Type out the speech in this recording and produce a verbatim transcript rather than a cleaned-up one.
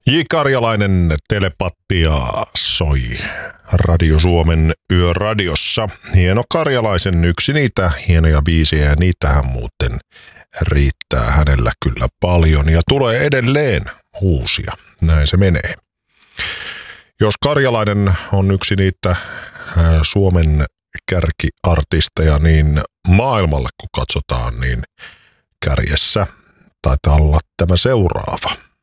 J. Karjalainen telepattia soi Radio Suomen yöradiossa. Hieno Karjalaisen yksi niitä hienoja biisejä ja niitähän muuten riittää hänellä kyllä paljon ja tulee edelleen uusia. Näin se menee. Jos Karjalainen on yksi niitä Suomen kärkiartisteja, niin maailmalle kun katsotaan, niin kärjessä taitaa olla tämä seuraava.